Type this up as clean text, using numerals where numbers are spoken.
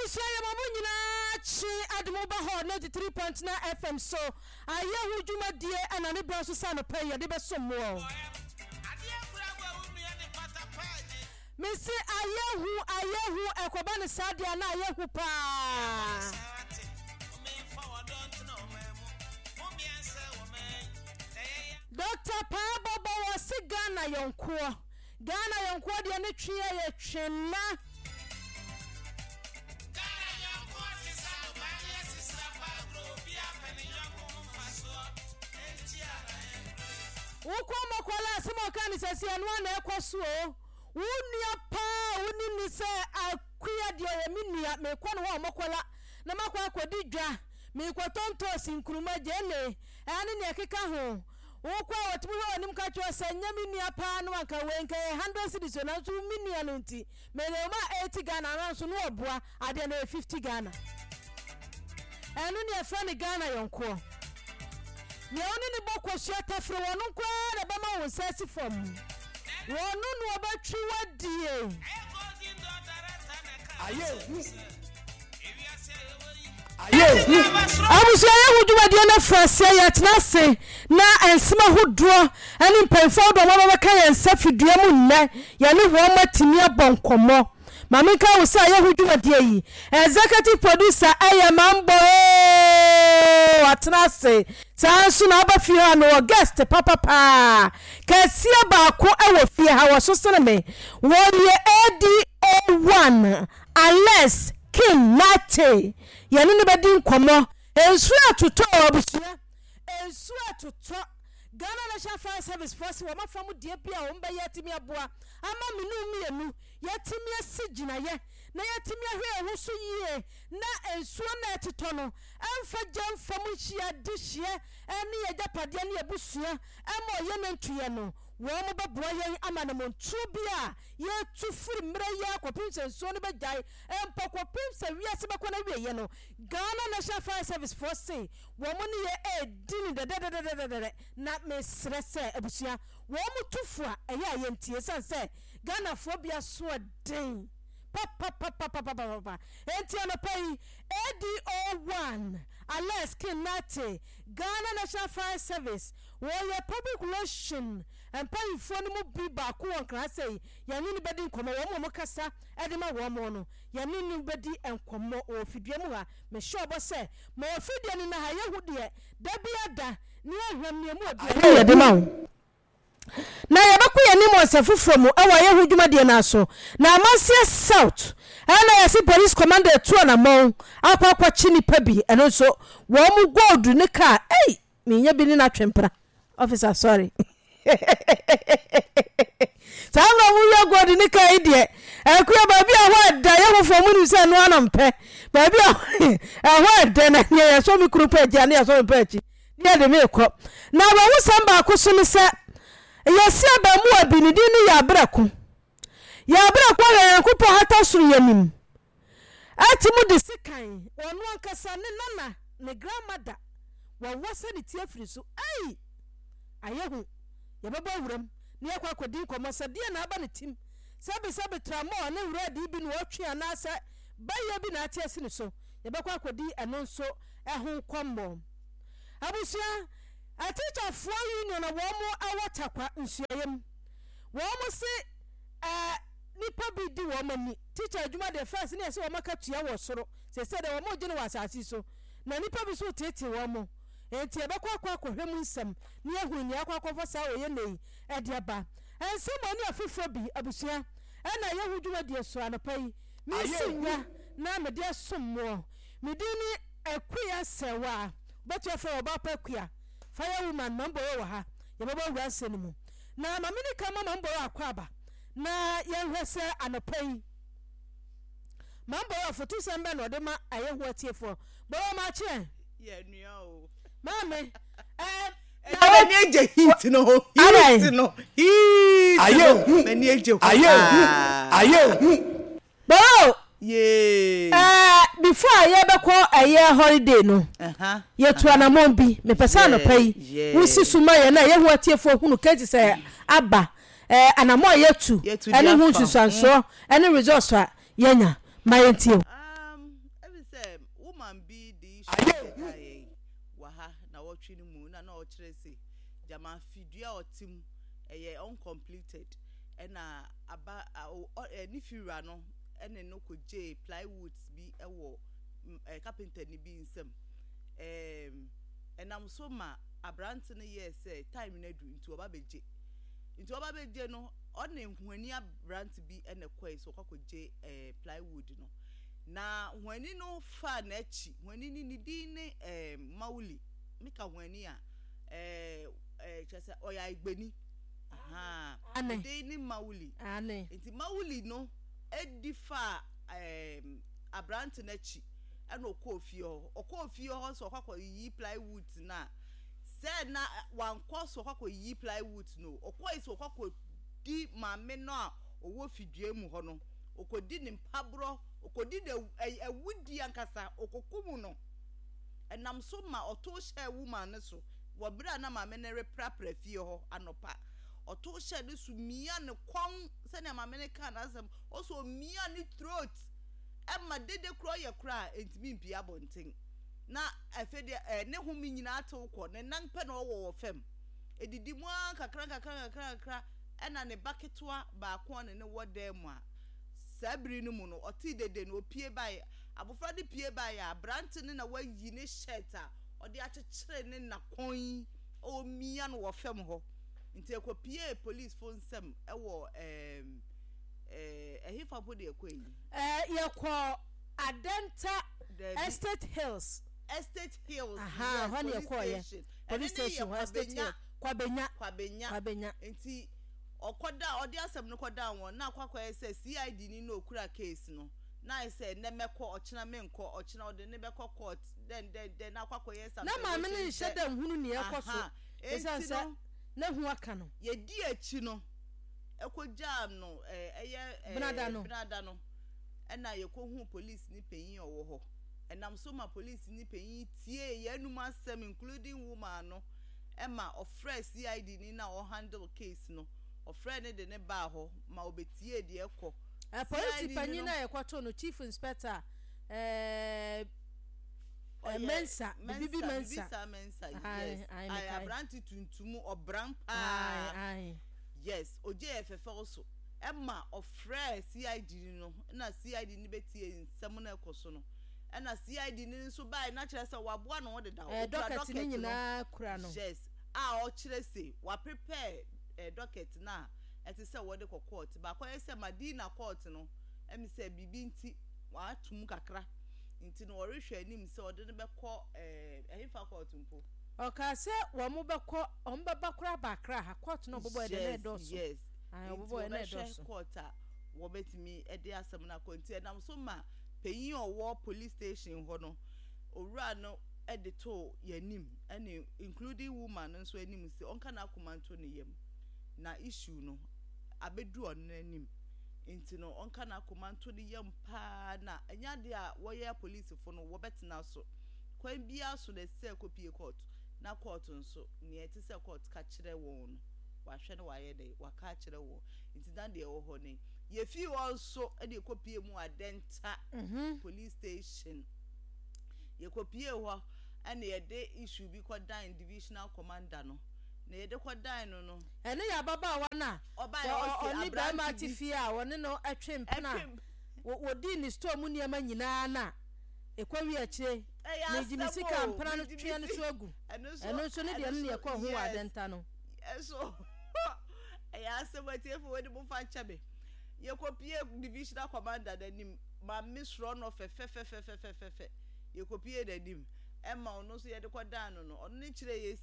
Abusuya mamunyina chi admuba ho 93.9 FM so ayehu dwumadie anane bronso sa no pay de besomo Missy ayehu ekoba ne sadia na ayehu pa Dr. Pa Baba wasi Ghana yonko de ne twie ye twena Uko makwala sema kani sesi anwa na ekoso unia pa unini se akuya de yeminia mekwa no ho makwala na makwa akodi dwa mekwatonto sinkuruma jene ani ne keka ho uko watubu ho nim ka cho se nyaminia pa no anka wenke 100 cedis na so minia no nti melema 80 Ghana na so no oboa ade na 50 Ghana anu ne fa ne Ghana yonko Yoni ni boko shata fro wonu kwa na bama won sesi fom wonu no obatwi wadie abuso ya hudwadie na frase ya tenase na ensema hudro ani mpenfo do mama beka ya nsafidua mu nne ya ne ho matimi abonkomo Mamika usa Yahudu wadie executive producer Ayamambo atnase sansu na abafi ha no guest papa kasia baako ewo fie ha wasosene me wodie AD01 Alex King Nate yani ne bedi nkomo ensu atoto obusua ensu atoto Ghana National Fire Service Force wa mafamu die bia wo mba yatimi aboa ama minu yatimi asigina ye na yatimi ahwe ho so yie na ensuo na etito no emfa jamfa mu hia dihie ene yagapade ne ebusua ema ye nantuye no wo mo beboa ye ama ne montu bia ye tufuri mre ye akopinse ensuo no bejai empa kopinse wiase bekona wiye no Ghana National Fire Service Force wo mo ne ye edini de na mesrese ebusua wo mo tufu a eye ayentie sanse Ghana phobia so den papa enti anopai AD01 Alex Kinate Ghana National Fire Service wo ye public relation empai phone mu bi ba ko won kra sei yani ni bedi nkomo wo mo kasa edema wo mo no yani ni bedi enkomo o fidua mu ha me sure bo se mo fidua ni na ha yehude da biada ni ahwam ne mu obi edema wo na yabakuya ni monsefu from ewa yehuduma de na so na Amasia South ana yasi police commander tu na mon akwa chini pabi eno so wo mu gold ni ka minya bi ni na twempra officer sorry sanga mu ya gold ni ka ide akuya babi ahwa da yehufo mu ni se no anampe babi ahwa da na ya so mi krupa agia na ya so mpa achi ni de me ko na ba wo samba akoso ni se Yesi abamu abinidi ni ya abraku ya kupo hata suru yanim ati mu de sikan wonu ankasa ne nana ne grandmother wa wose ne tie firi so ayehu ya baba wuram ne yakwa akodi nkomosa de na aba ne tim sabe tramo ne wura de bi no otwe anasa baye bi na atie sine so ya bakwa akodi eno nso ehun kwambo abusia a teacher for union na womo awatakwa nsuayem womo se nipa bi di womani teacher adwuma de first na se womo katua wo soro se de womo gye no wasasi so na nipa bi so tete womo enti ebekwa hwemu nsem ne ehun ni akwa sa oye nei e de ba ensem oni afofo bi abusua na yehudwuma de so anapai mi sinya na me de sommo me di ni akuya sewa betu afa oba pakuya Firewoman mambo wa ha ya baba wranse ni mu na mamini kama mambo akwaba na yenhwese anopai mambo wa fotu sembe no de ma ayehu atiefo baba ma che ye nua o mame mani eje hit no ayo mani eje ayo bo yeah before ye beko aye holiday no ye to anamon bi me pesa no pai wusi suma ye na ye hu atiefo hunu kaji se aba anamon ye tu ene hu susanso ene resource yenya mayentio ochire say jama fidua otim uncompleted na aba ni fiura no ene no koje plywoods bi ewo carpenter ni bi nsem enam so ma abrant no yes time na du nti oba beje no one hwani abrant bi ene kwai so kwakoje plywood no na hwani no fa na echi hwani ni din ne mauli mika hwani a chese oya igbeni din ni mauli nti mauli no edifa abrant na echi ena okofie ho so kwakọ yi plywood na se na wankọ so kwakọ yi plywood no okọ so kwakọ di maame no a owo fidue mu ho no okodi ni mpabro okodi de awudi ankasa okokumu no enam so ma oto hye woman ne so wo bra na maame ne reprapra fie ho anopa oto hye ne su mia ne kwon se na maame ne kan asem oso mia ne throat emma dede kro ye kra entimi mpia bonten na afede ne humi nyina ato kọ ne nanpe na owo fam edidi mu kakra ena ne baketwa ba ko ne wodam a sabri no mu no oti dede no opie bai abofra de pie bai a brant ne na wayi ne shirt a odi akekere ne na kon o mia no wo fam ho nti ekopie police phone sem ewo ehifa body ekoi yekọ Adenta Estate Hills aha when yekọ ye police station Estate Hills kwabenya nti okoda odi asem no koda won na kwakwa say CID ni no okura case no na say ne mekọ ochina menko ochina odi ne bekọ court then na kwakwa yes na ma me ne hyeda hunu ne ekoso esansa na hu aka no ye di achi no ekojam no Benada no ena yekohu police ni penyin owo ho enam so ma police ni penyin tie yanum asem including woman no ema ofre CID ni na o handle case no ofre ne de ne ba ho ma obetie de ekọ police penyin na yekoto no chief inspector Mensa bibi Mensa yes I abranti tuntumu obran pa yes OJFF also emma ofre CID no na CID ni betie nsem na ekoso no na CID ni nso bai na kire se waboa no de da docket ni nyina kura no yes o kire se wa prepare docket na eti se wo de court ba kwa se Madina court no emi se bibi nti wa atum kakra nti no orehwe anim se ode ne bekọ ehifa court mpo oka se wo mo bekọ ombeba kura bakra ha court no bobo de na edoso yes bobo na edoso court a wo betimi ede asem na konti enam so ma peyin owo police station ho no owura no edito yanim and including woman nso anim se onka na komanto ne yam na issue no abedu on anim nti no onka na komanto ne yam pa na anya de a wo ye police fo no wo betina so kwan bia so na se kopie court na court nso ne eti se court ka kire wo no wa hwe ne wa ye de wa ka kire wo nti dan de wo ho ne ye fi also e de kopie mu Adenta police station ye kopie ho ene ye de issue bi ko dan divisional commander no na ye de ko dan no ene ya baba wa na oni ba ma tifia woni no atwempena wodi ni store mu niam nyina na ekwawi akire na jimisika mpana no twa no so agu eno so ne de ne ye ko ho Adenta no eso ya sebati fo wedi bu fa chabe ye kopie divisional commander danim ma misro no fe ye kopie danim emma ono so ye de ko dan no ono ne kire ye